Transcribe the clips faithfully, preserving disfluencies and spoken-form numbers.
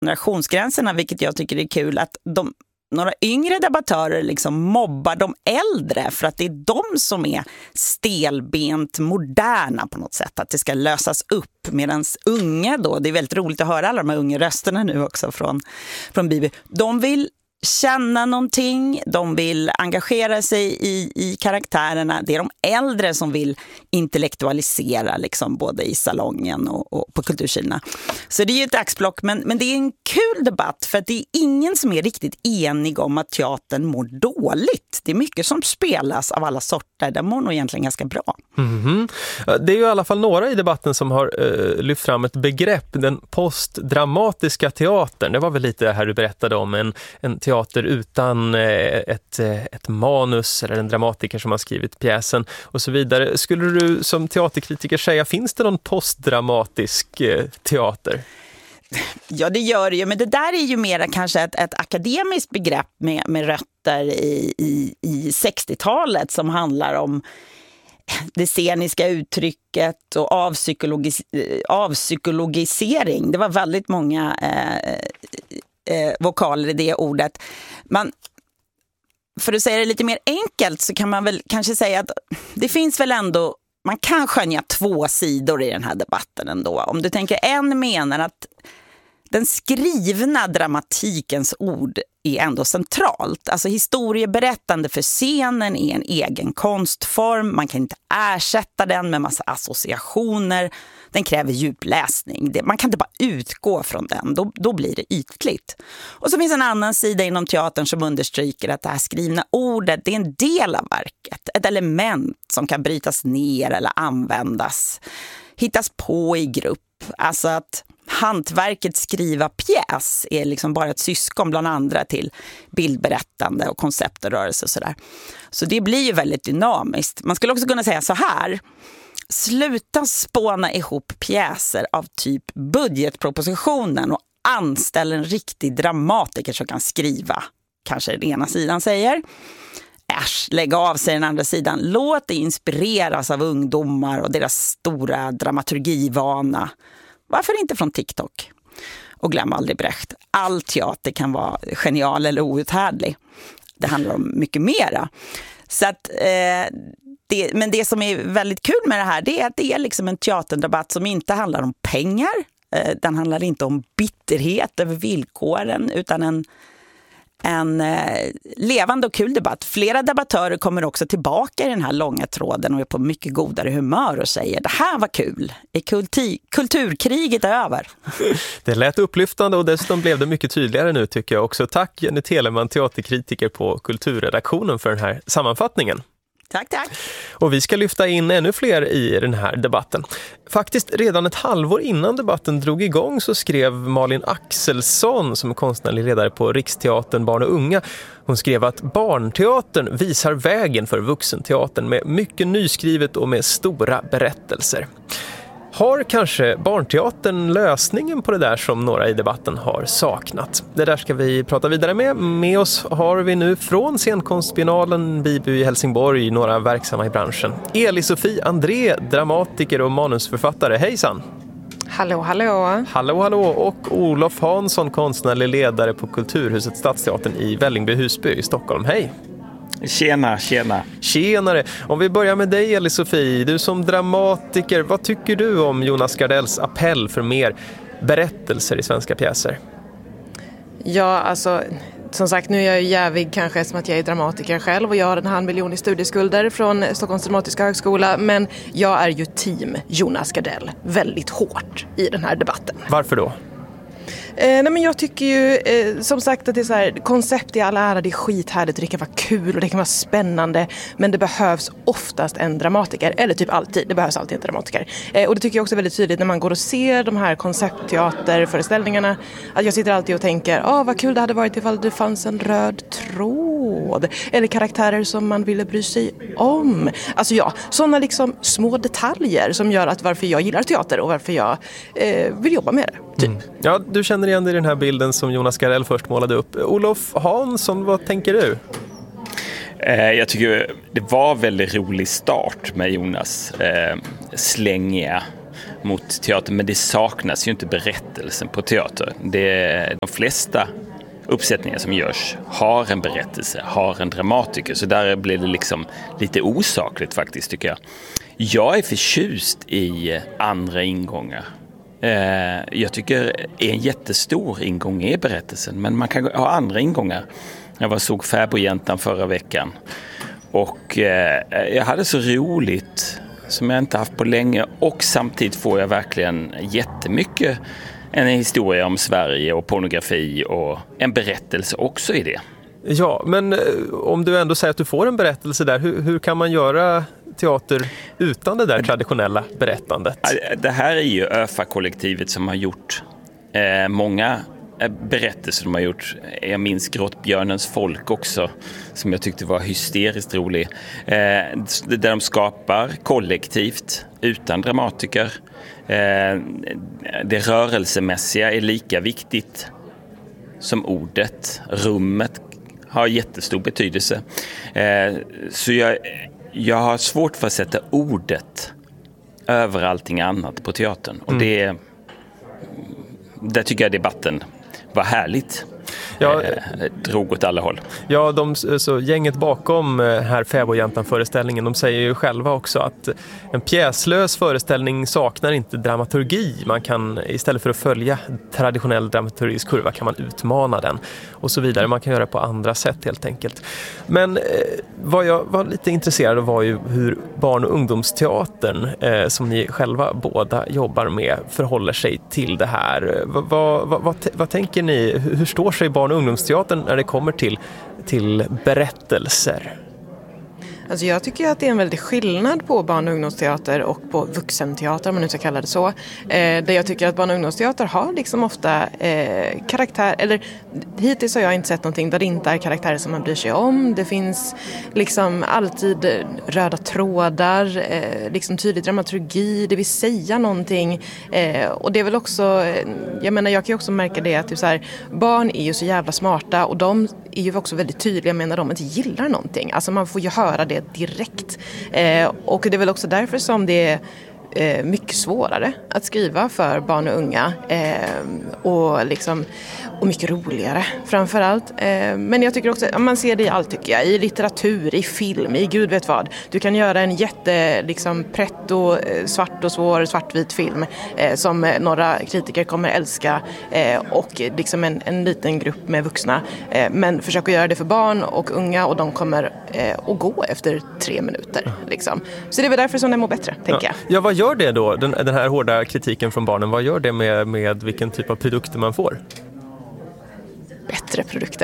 generationsgränserna, vilket jag tycker är kul, att de, några yngre debattörer liksom mobbar de äldre för att det är de som är stelbent moderna på något sätt, att det ska lösas upp, medan unga då, det är väldigt roligt att höra alla de här unga rösterna nu också från, från Bibi, de vill känna någonting, de vill engagera sig i, i karaktärerna. Det är de äldre som vill intellektualisera liksom, både i salongen och, och på Kulturkina. Så det är ju ett axplock, men, men det är en kul debatt för att det är ingen som är riktigt enig om att teatern mår dåligt. Det är mycket som spelas av alla sorter, det mår nog egentligen ganska bra. Mm-hmm. Det är ju i alla fall några i debatten som har uh, lyft fram ett begrepp, den postdramatiska teatern. Det var väl lite det här du berättade om, en, en teater utan ett, ett manus eller en dramatiker som har skrivit pjäsen och så vidare. Skulle du som teaterkritiker säga, finns det någon postdramatisk teater? Ja, det gör det ju, men det där är ju mer kanske ett, ett akademiskt begrepp med, med rötter i, i, i sextiotalet som handlar om det sceniska uttrycket och avpsykologis, avpsykologisering. Det var väldigt många eh, eh, vokaler i det ordet. Man, för att säga det lite mer enkelt så kan man väl kanske säga att det finns väl ändå, man kan skönja två sidor i den här debatten ändå. Om du tänker, en menar att den skrivna dramatikens ord är ändå centralt. Alltså historieberättande för scenen är en egen konstform. Man kan inte ersätta den med massa associationer. Den kräver djupläsning. Man kan inte bara utgå från den. Då, då blir det ytligt. Och så finns en annan sida inom teatern som understryker att det här skrivna ordet, det är en del av verket. Ett element som kan brytas ner eller användas. Hittas på i grupp. Alltså att hantverket skriva pjäs är liksom bara ett syskon bland andra till bildberättande och konceptrörelse och sådär. Så det blir ju väldigt dynamiskt. Man skulle också kunna säga så här: sluta spåna ihop pjäser av typ budgetpropositionen och anställ en riktig dramatiker som kan skriva, kanske den ena sidan säger. Äsch, lägga av sig den andra sidan. Låt det inspireras av ungdomar och deras stora dramaturgivana. Varför inte från TikTok? Och glöm aldrig Brecht. All teater kan vara genial eller outhärdlig. Det handlar om mycket mera. Så att, eh, det, men det som är väldigt kul med det här, det är att det är liksom en teaterdebatt som inte handlar om pengar. Eh, den handlar inte om bitterhet över villkoren, utan en En eh, levande och kul debatt. Flera debattörer kommer också tillbaka i den här långa tråden och är på mycket godare humör och säger: det här var kul, är kulti- kulturkriget över. Det lät upplyftande och dessutom blev det mycket tydligare nu, tycker jag också. Tack Jenny Telemann, teaterkritiker på Kulturredaktionen, för den här sammanfattningen. Tack, tack. Och vi ska lyfta in ännu fler i den här debatten. Faktiskt redan ett halvår innan debatten drog igång så skrev Malin Axelsson, som är konstnärlig ledare på Riksteatern Barn och Unga. Hon skrev att barnteatern visar vägen för vuxenteatern med mycket nyskrivet och med stora berättelser. Har kanske barnteatern lösningen på det där som några i debatten har saknat? Det där ska vi prata vidare med. Med oss har vi nu från scenkonstbiennalen Biby i Helsingborg några verksamma i branschen. Eli-Sofie André, dramatiker och manusförfattare. Hejsan! Hallå, hallå! Hallå, hallå! Och Olof Hansson, konstnärlig ledare på Kulturhuset Stadsteatern i Vällingby-Husby i Stockholm. Hej! Tjena, tjena. Tjenare. Om vi börjar med dig, Eli-Sofie. Du som dramatiker, vad tycker du om Jonas Gardells appell för mer berättelser i svenska pjäser? Ja, alltså, som sagt, nu är jag ju jävig kanske som att jag är dramatiker själv och jag har en halv miljon i studieskulder från Stockholms dramatiska högskola, men jag är ju team Jonas Gardell väldigt hårt i den här debatten. Varför då? Eh, nej men jag tycker ju eh, som sagt att det är så här, koncept i alla ära, det är skithärligt och det kan vara kul och det kan vara spännande, men det behövs oftast en dramatiker, eller typ alltid, det behövs alltid en dramatiker. Eh, och det tycker jag också är väldigt tydligt när man går och ser de här konceptteaterföreställningarna, att jag sitter alltid och tänker, åh vad kul det hade varit ifall det fanns en röd tråd, eller karaktärer som man ville bry sig om. Alltså ja, sådana liksom små detaljer som gör att varför jag gillar teater och varför jag eh, vill jobba med det, typ. Mm. Ja, du känner igen dig i den här bilden som Jonas Gardell först målade upp. Olof Hansson, vad tänker du? Eh, jag tycker det var väldigt rolig start med Jonas eh, slängiga mot teater, men det saknas ju inte berättelsen på teater. Det, de flesta uppsättningar som görs har en berättelse, har en dramatiker, så där blir det liksom lite osakligt faktiskt, tycker jag. Jag är förtjust i andra ingångar. Jag tycker en jättestor ingång är berättelsen, men man kan ha andra ingångar. Jag var såg Fäbodjäntan förra veckan och jag hade så roligt som jag inte haft på länge, och samtidigt får jag verkligen jättemycket en historia om Sverige och pornografi och en berättelse också i det. Ja, men om du ändå säger att du får en berättelse där, hur, hur kan man göra teater utan det där traditionella berättandet? Det här är ju ÖFA-kollektivet som har gjort eh, många berättelser de har gjort. Jag minns Grottbjörnens folk också, som jag tyckte var hysteriskt rolig. Eh, där de skapar kollektivt, utan dramatiker. Eh, det rörelsemässiga är lika viktigt som ordet. Rummet har jättestor betydelse. Eh, så jag, jag har svårt för att sätta ordet över allting annat på teatern. Och Mm. det, där tycker jag debatten var härligt. Ja, eh, drog åt alla håll. Ja, de, så gänget bakom här Fäbodjäntan-föreställningen, de säger ju själva också att en pjäslös föreställning saknar inte dramaturgi. Man kan, istället för att följa traditionell dramaturgisk kurva, kan man utmana den och så vidare. Man kan göra det på andra sätt helt enkelt. Men eh, vad jag var lite intresserad av var ju hur barn- och ungdomsteatern, eh, som ni själva båda jobbar med, förhåller sig till det här. Vad, vad, vad, vad, vad tänker ni? Hur, hur står sig barn- och ungdomsteatern när det kommer till, till berättelser? Alltså jag tycker att det är en väldig skillnad på barn- och ungdomsteater och på vuxenteater, om man nu ska kalla det så. Eh, där jag tycker att barn- och ungdomsteater har liksom ofta eh, karaktär, eller hittills har jag inte sett någonting där det inte är karaktärer som man bryr sig om. Det finns liksom alltid röda trådar, eh, liksom tydlig dramaturgi, det vill säga någonting. Eh, och det är väl också, jag menar jag kan ju också märka det att typ så här, barn är ju så jävla smarta, och de är ju också väldigt tydliga med när de inte gillar någonting. Alltså man får ju höra det direkt. Eh, och det är väl också därför som det är eh, mycket svårare att skriva för barn och unga. Eh, och, liksom, och mycket roligare framförallt. Eh, men jag tycker också, man ser det i allt tycker jag. I litteratur, i film, i gud vet vad. Du kan göra en jätte liksom, pretto, svart och svår, svartvit film eh, som några kritiker kommer älska. Eh, och liksom en, en liten grupp med vuxna. Eh, men försöka göra det för barn och unga, och de kommer eh, att gå efter tre minuter. Liksom. Så det är väl därför som det mår bättre, tänker Ja. jag. Ja, vad gör det då? Den, den här hårda kritiken från barnen, vad gör det med, med vilken typ av produkter man får? Bättre produkter.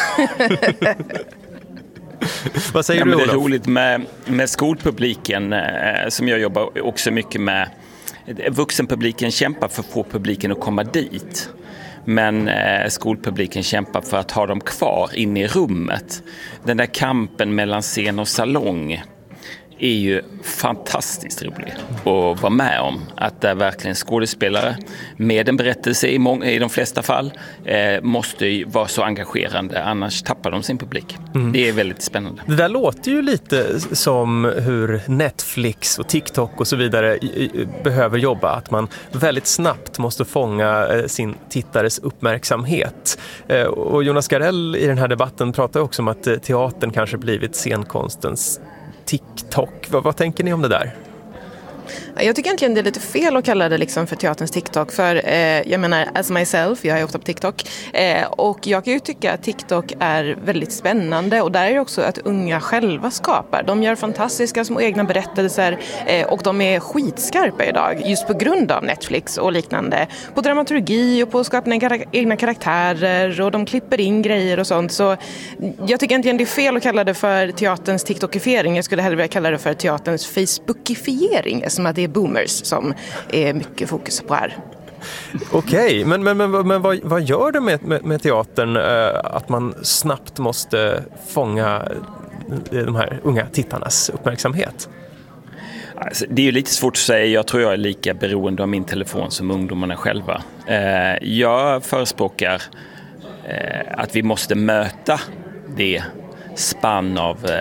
Vad säger Ja, du, men det är Olof? roligt med, med skolpubliken eh, som jag jobbar också mycket med. Vuxenpubliken kämpar för att få publiken att komma dit. Men eh, skolpubliken kämpar för att ha dem kvar inne i rummet. Den där kampen mellan scen och salong är ju fantastiskt rolig att vara med om. Att det är verkligen skådespelare med en berättelse i, många, i de flesta fall eh, måste ju vara så engagerande, annars tappar de sin publik. Mm. Det är väldigt spännande. Det där låter ju lite som hur Netflix och TikTok och så vidare behöver jobba. Att man väldigt snabbt måste fånga sin tittares uppmärksamhet. Och Jonas Gardell i den här debatten pratar också om att teatern kanske blivit scenkonstens TikTok. Vad, vad tänker ni om det där? Jag tycker egentligen det är lite fel att kalla det liksom för teaterns TikTok. För eh, jag menar, as myself, jag är ofta på TikTok. Eh, och jag kan ju tycka att TikTok är väldigt spännande. Och där är det också att unga själva skapar. De gör fantastiska små egna berättelser. Eh, och de är skitskarpa idag. Just på grund av Netflix och liknande. På dramaturgi och på att skapa egna karaktärer. Och de klipper in grejer och sånt. Så jag tycker egentligen det är fel att kalla det för teaterns TikTokifiering. Jag skulle hellre vilja kalla det för teaterns Facebookifiering. Som att det är boomers som är mycket fokus på här. Okej, men, men, men, men vad, vad gör det med, med, med teatern äh, att man snabbt måste fånga de här unga tittarnas uppmärksamhet? Alltså, det är ju lite svårt att säga. Jag tror jag är lika beroende av min telefon som ungdomarna själva. Eh, jag förespråkar eh, att vi måste möta det spann av eh,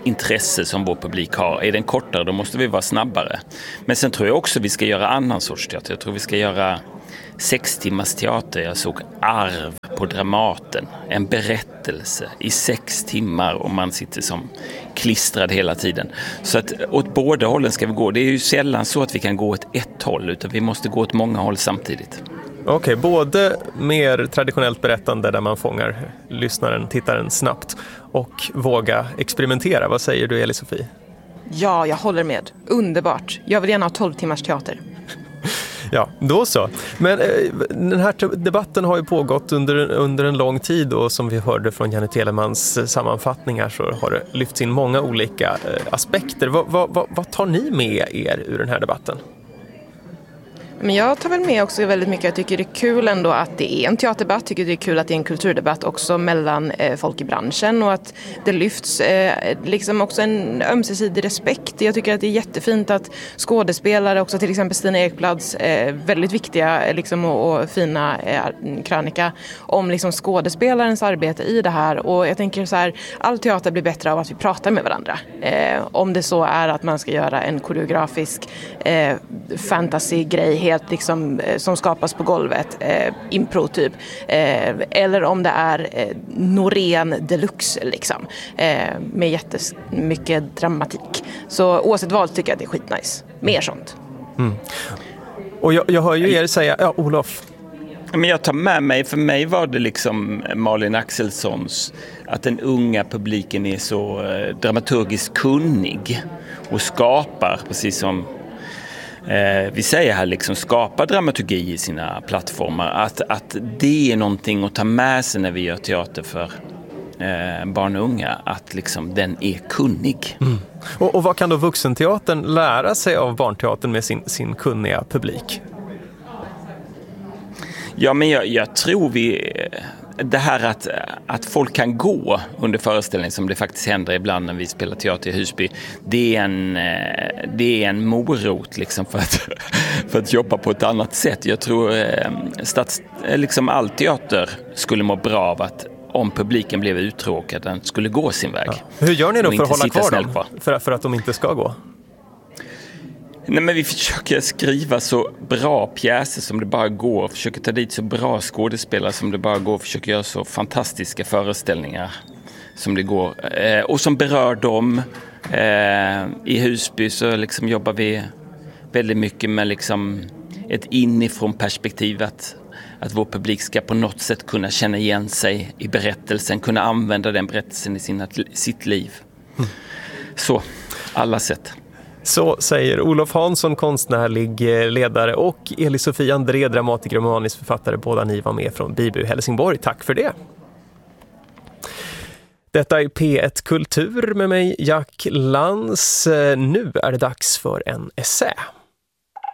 intresse som vår publik har. Är den kortare, då måste vi vara snabbare. Men sen tror jag också vi ska göra annan sorts teater. Jag tror vi ska göra sex timmars teater. Jag såg Arv på Dramaten. En berättelse i sex timmar och man sitter som klistrad hela tiden. Så att åt båda hållen ska vi gå. Det är ju sällan så att vi kan gå åt ett håll, utan vi måste gå åt många håll samtidigt. Okej, okay, både mer traditionellt berättande där man fångar lyssnaren, tittaren snabbt och våga experimentera. Vad säger du, Elisofie? Ja, jag håller med. Underbart. Jag vill gärna ha tolv timmars teater. Ja, då så. Men eh, den här debatten har ju pågått under, under en lång tid och som vi hörde från Jenny Telemans sammanfattningar så har det lyfts in många olika eh, aspekter. Va, va, va, vad tar ni med er ur den här debatten? Men jag tar väl med också väldigt mycket. Jag tycker det är kul ändå att det är en teaterdebatt. Jag tycker det är kul att det är en kulturdebatt också mellan eh, folk i branschen och att det lyfts eh, liksom också en ömsesidig respekt. Jag tycker att det är jättefint att skådespelare, också till exempel Stina Ekblads eh, väldigt viktiga eh, liksom, och, och fina eh, krönika om liksom, skådespelarens arbete i det här. Och jag tänker så här, all teater blir bättre av att vi pratar med varandra. Eh, om det så är att man ska göra en koreografisk eh, fantasy-grej helt liksom, som skapas på golvet, eh, impro typ, eh, eller om det är eh, Norén deluxe liksom, eh, med jättemycket dramatik. Så oavsett vad tycker jag att det är skitnice. Mer sånt. Mm. Och jag, jag hör ju er säga, ja Olof. Men jag tar med mig, för mig var det liksom Malin Axelssons, att den unga publiken är så eh, dramaturgiskt kunnig och skapar, precis som Eh, vi säger här liksom skapa dramaturgi i sina plattformar, att, att det är någonting att ta med sig när vi gör teater för eh, barn och unga, att liksom den är kunnig. Mm. Och, och vad kan då vuxenteatern lära sig av barnteatern med sin, sin kunniga publik? Ja, men jag, jag tror vi det här att, att folk kan gå under föreställning, som det faktiskt händer ibland när vi spelar teater i Husby, det är en, det är en morot liksom för, att, för att jobba på ett annat sätt. Jag tror stats, liksom all teater skulle må bra av att om publiken blev uttråkad, den skulle gå sin väg. Ja. Hur gör ni då för att hålla kvar dem? Kvar? För, för att de inte ska gå? Nej, men vi försöker skriva så bra pjäser som det bara går. Försöker ta dit så bra skådespelare som det bara går. Försöker göra så fantastiska föreställningar som det går. Eh, och som berör dem. Eh, I Husby så liksom jobbar vi väldigt mycket med liksom ett inifrån perspektiv. Att, att vår publik ska på något sätt kunna känna igen sig i berättelsen. Kunna använda den berättelsen i sina, sitt liv. Mm. Så, alla sätt. Så säger Olof Hansson, konstnärlig ledare, och Elisofie André, dramatiker och manusförfattare. Båda ni var med från Bibu Helsingborg. Tack för det. Detta är P ett Kultur med mig, Jack Lantz. Nu är det dags för en essä.